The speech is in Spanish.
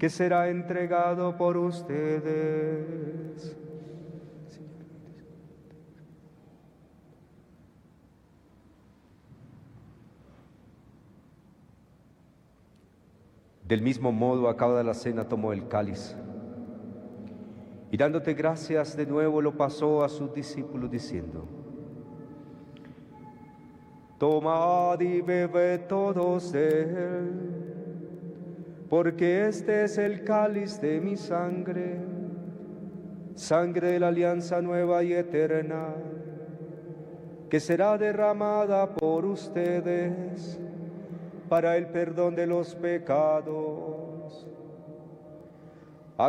que será entregado por ustedes. Del mismo modo, acabada la cena, tomó el cáliz y dándote gracias de nuevo lo pasó a sus discípulos diciendo: tomad y bebed todos de él, porque este es el cáliz de mi sangre, sangre de la alianza nueva y eterna, que será derramada por ustedes para el perdón de los pecados.